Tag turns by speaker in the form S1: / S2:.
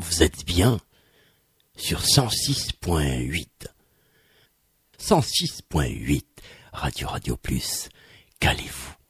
S1: vous êtes bien sur 106.8. 106.8 Radio Plus. Calez-vous.